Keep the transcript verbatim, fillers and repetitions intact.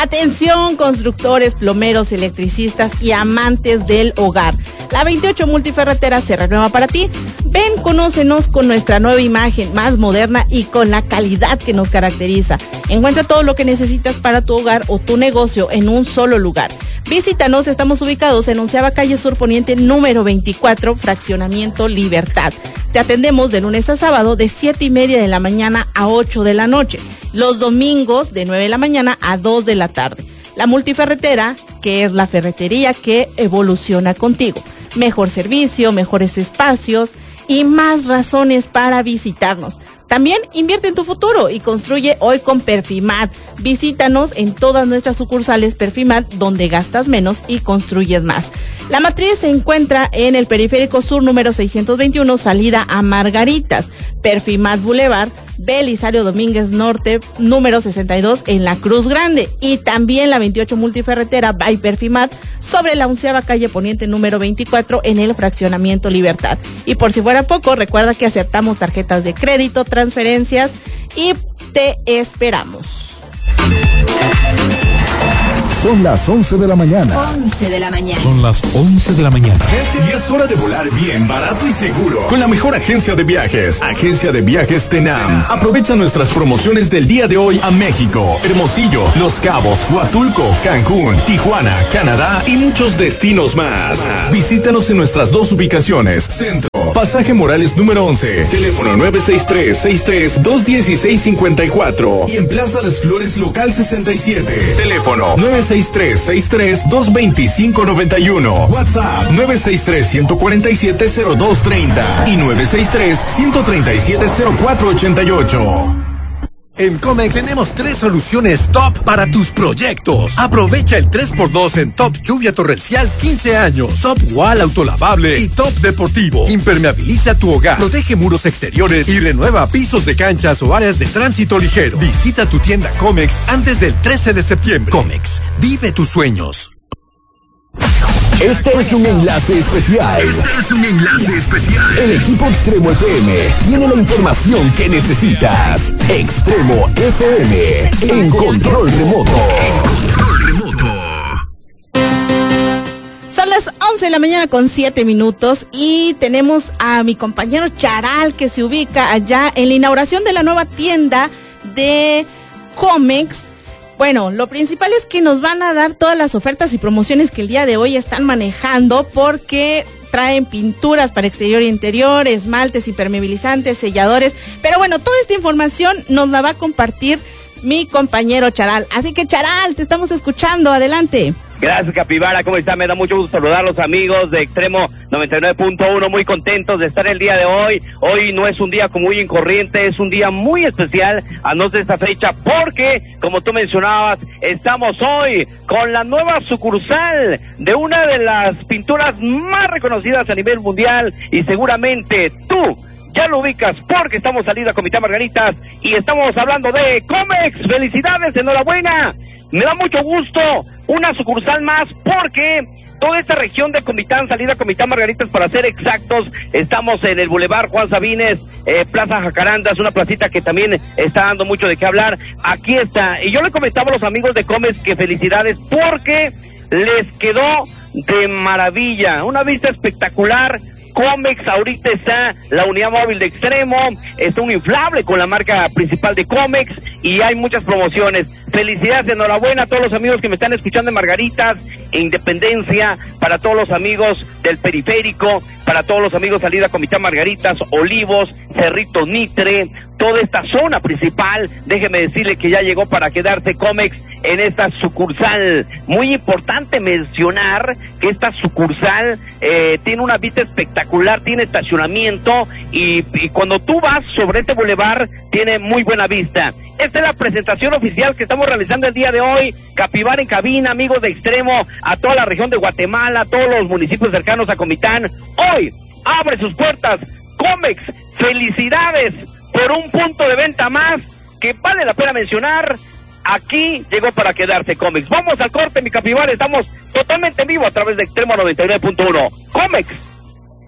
Atención, constructores, plomeros, electricistas y amantes del hogar. La veintiocho Multiferretera se renueva para ti. Ven, conócenos con nuestra nueva imagen, más moderna y con la calidad que nos caracteriza. Encuentra todo lo que necesitas para tu hogar o tu negocio en un solo lugar. Visítanos, estamos ubicados en onceava calle Sur Poniente, número veinticuatro, Fraccionamiento Libertad. Te atendemos de lunes a sábado de siete y media de la mañana a ocho de la noche. Los domingos de nueve de la mañana a dos de la tarde. La Multiferretera, que es la ferretería que evoluciona contigo. Mejor servicio, mejores espacios y más razones para visitarnos. También invierte en tu futuro y construye hoy con Perfimat. Visítanos en todas nuestras sucursales Perfimat, donde gastas menos y construyes más. La matriz se encuentra en el Periférico Sur número seiscientos veintiuno, salida a Margaritas. Perfimat Boulevard, Belisario Domínguez Norte, número sesenta y dos, en la Cruz Grande. Y también la veintiocho Multiferretera by Perfimat, sobre la onceava calle Poniente, número veinticuatro, en el Fraccionamiento Libertad. Y por si fuera poco, recuerda que aceptamos tarjetas de crédito, transferencias y te esperamos. Son las once de la mañana. once de la mañana. Son las once de la mañana. Y es hora de volar bien, barato y seguro con la mejor agencia de viajes, Agencia de Viajes Tenam. Aprovecha nuestras promociones del día de hoy a México, Hermosillo, Los Cabos, Huatulco, Cancún, Tijuana, Canadá y muchos destinos más. Visítanos en nuestras dos ubicaciones. Centro, Pasaje Morales número once, teléfono nueve seis tres, seis tres dos uno seis cinco cuatro, y en Plaza Las Flores local sesenta y siete, teléfono nueve seis tres, seis tres dos dos cinco nueve uno, WhatsApp nueve seis tres, uno cuatro siete, cero dos tres cero y nueve seis tres, uno tres siete, cero cuatro ocho ocho. En Comex tenemos tres soluciones top para tus proyectos. Aprovecha el tres por dos en Top Lluvia Torrencial quince años, Top Wall Autolavable y Top Deportivo. Impermeabiliza tu hogar, protege muros exteriores y renueva pisos de canchas o áreas de tránsito ligero. Visita tu tienda Comex antes del trece de septiembre. Comex, vive tus sueños. Este es un enlace especial. Este es un enlace especial. El equipo Extremo F M tiene la información que necesitas. Extremo F M en control remoto. En control remoto. Son las once de la mañana con siete minutos y tenemos a mi compañero Charal, que se ubica allá en la inauguración de la nueva tienda de Comex. Bueno, lo principal es que nos van a dar todas las ofertas y promociones que el día de hoy están manejando, porque traen pinturas para exterior e interior, esmaltes, impermeabilizantes, selladores. Pero bueno, toda esta información nos la va a compartir mi compañero Charal. Así que Charal, te estamos escuchando, adelante. Gracias, Capibara, ¿cómo está? Me da mucho gusto saludar a los amigos de Extremo noventa y nueve punto uno, muy contentos de estar el día de hoy. Hoy no es un día común y corriente, es un día muy especial a no ser esta fecha, porque, como tú mencionabas, estamos hoy con la nueva sucursal de una de las pinturas más reconocidas a nivel mundial, y seguramente tú ya lo ubicas porque estamos saliendo a Comitán Margaritas y estamos hablando de Comex. ¡Felicidades, enhorabuena! Me da mucho gusto, una sucursal más, porque toda esta región de Comitán, salida a Comitán Margaritas para ser exactos, estamos en el Boulevard Juan Sabines, eh, Plaza Jacarandas, una placita que también está dando mucho de qué hablar. Aquí está, y yo le comentaba a los amigos de Comex que felicidades porque les quedó de maravilla, una vista espectacular. Comex, ahorita está la unidad móvil de Extremo, está un inflable con la marca principal de Comex y hay muchas promociones. Felicidades, enhorabuena a todos los amigos que me están escuchando en Margaritas, e Independencia, para todos los amigos del Periférico, para todos los amigos salida Comitán Margaritas, Olivos, Cerrito Nitre, toda esta zona principal. Déjeme decirle que ya llegó para quedarse Comex en esta sucursal. Muy importante mencionar que esta sucursal eh, tiene una vista espectacular, tiene estacionamiento y, y cuando tú vas sobre este bulevar tiene muy buena vista. Esta es la presentación oficial que estamos realizando el día de hoy. Capibara en cabina, amigos de Extremo, a toda la región de Guatemala, a todos los municipios cercanos a Comitán. Hoy abre sus puertas Comex. Felicidades por un punto de venta más que vale la pena mencionar. Aquí llegó para quedarse Comex. Vamos al corte, mi Capibara, estamos totalmente en vivo a través de Extremo noventa y nueve punto uno. Comex.